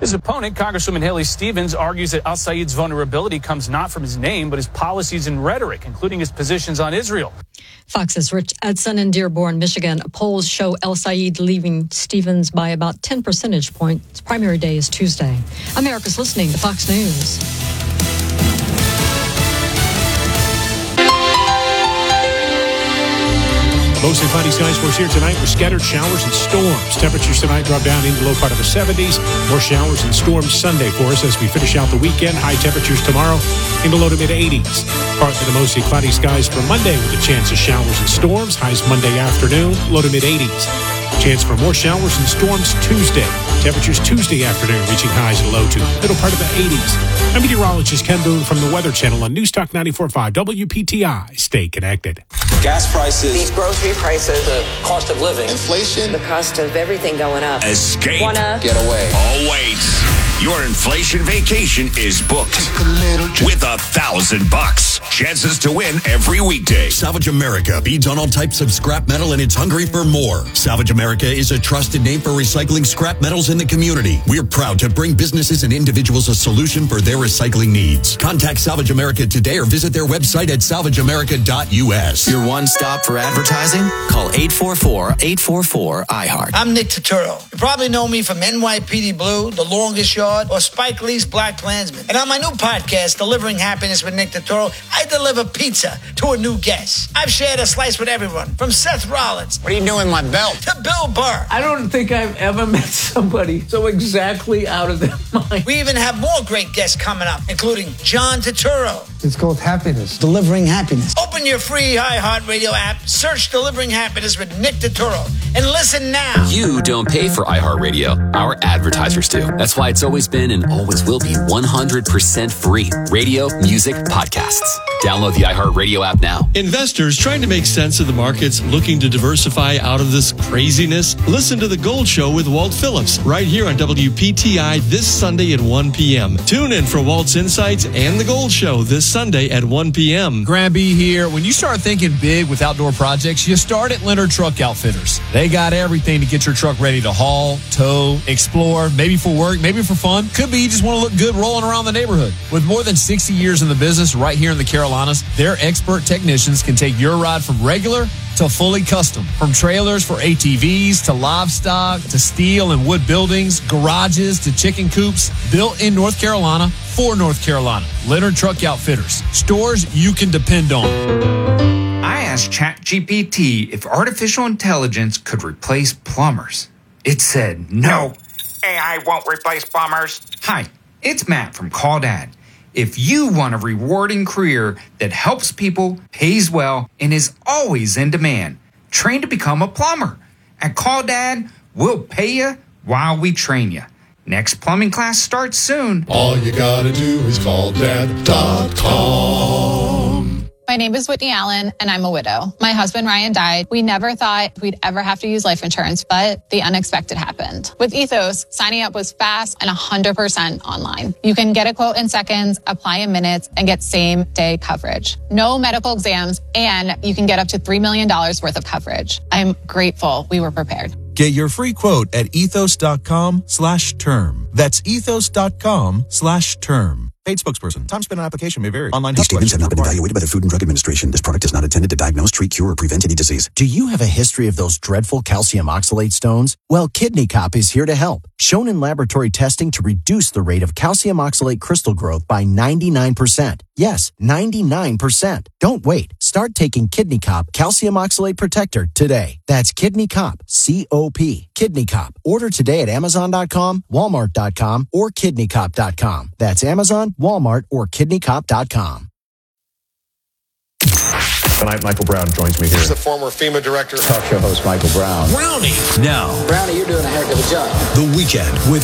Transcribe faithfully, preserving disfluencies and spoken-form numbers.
His opponent, Congresswoman Haley Stevens, argues that al-Sayed's vulnerability comes not from his name, but his policies and rhetoric, including his positions on Israel. Fox's Rich Edson in Dearborn, Michigan. Polls show al-Sayed leaving Stevens by about ten percentage points. Primary day is Tuesday. America's listening to Fox News. Mostly cloudy skies for us here tonight with scattered showers and storms. Temperatures tonight drop down into the low part of the seventies. More showers and storms Sunday for us as we finish out the weekend. High temperatures tomorrow in the low to mid-eighties. Partly to mostly cloudy skies for Monday with a chance of showers and storms. Highs Monday afternoon, low to mid-eighties. Chance for more showers and storms Tuesday. Temperatures Tuesday afternoon reaching highs in low to middle part of the eighties. I'm meteorologist Ken Boone from the Weather Channel on News Talk ninety-four point five W P T I. Stay connected. Gas prices. These grocery prices. The cost of living. Inflation. The cost of everything going up. Escape. Wanna get away. Oh, wait. Your inflation vacation is booked with a thousand bucks. Chances to win every weekday. Salvage America feeds on all types of scrap metal and it's hungry for more. Salvage America is a trusted name for recycling scrap metals in the community. We're proud to bring businesses and individuals a solution for their recycling needs. Contact Salvage America today or visit their website at salvage america dot U S. Your one stop for advertising? Call eight four four, eight four four, I heart. I'm Nick Turturro. You probably know me from N Y P D Blue, The Longest Yard, or Spike Lee's Black Klansman. And on my new podcast, Delivering Happiness with Nick Turturro, I deliver pizza to a new guest. I've shared a slice with everyone, from Seth Rollins. What are you doing, my belt? To Bill Burr. I don't think I've ever met somebody so exactly out of their mind. We even have more great guests coming up, including John Turturro. It's called Happiness. Delivering Happiness. Open your free iHeartRadio app, search Delivering Happiness with Nick Turturro, and listen now. You don't pay for iHeartRadio. Our advertisers do. That's why it's always been and always will be one hundred percent free. Radio, music, podcasts. Download the iHeartRadio app now. Investors trying to make sense of the markets, looking to diversify out of this craziness? Listen to The Gold Show with Walt Phillips right here on W P T I this Sunday at one p.m. Tune in for Walt's Insights and The Gold Show this Sunday at one p.m. Graham B. here. When you start thinking big with outdoor projects, you start at Leonard Truck Outfitters. They got everything to get your truck ready to haul, tow, explore, maybe for work, maybe for fun. Could be you just want to look good rolling around the neighborhood. With more than sixty years in the business right here in the Carolinas, their expert technicians can take your ride from regular to fully custom. From trailers for A T Vs to livestock to steel and wood buildings, garages to chicken coops, built in North Carolina for North Carolina. Leonard Truck Outfitters. Stores you can depend on. I asked ChatGPT if artificial intelligence could replace plumbers. It said no. A I won't replace plumbers. Hi, it's Matt from Call Dad. If you want a rewarding career that helps people, pays well, and is always in demand, train to become a plumber. At Call Dad, we'll pay you while we train you. Next plumbing class starts soon. All you gotta do is call dad dot com. My name is Whitney Allen, and I'm a widow. My husband, Ryan, died. We never thought we'd ever have to use life insurance, but the unexpected happened. With Ethos, signing up was fast and one hundred percent online. You can get a quote in seconds, apply in minutes, and get same-day coverage. No medical exams, and you can get up to three million dollars worth of coverage. I'm grateful we were prepared. Get your free quote at ethos.com slash term. That's ethos.com slash term. Paid spokesperson. Time spent on application may vary. Online These statements have not been evaluated by the Food and Drug Administration. This product is not intended to diagnose, treat, cure, or prevent any disease. Do you have a history of those dreadful calcium oxalate stones? Well, Kidney Cop is here to help. Shown in laboratory testing to reduce the rate of calcium oxalate crystal growth by ninety-nine percent. Yes, ninety-nine percent. Don't wait. Start taking Kidney Cop Calcium Oxalate Protector today. That's Kidney Cop, C O P. Kidney Cop. Order today at amazon dot com, walmart dot com, or kidney cop dot com. That's Amazon, Walmart, or kidney cop dot com. Tonight, Michael Brown joins me here. He's the former FEMA director. Talk show host Michael Brown. Brownie. Now. Brownie, you're doing a heck of a job. The Weekend with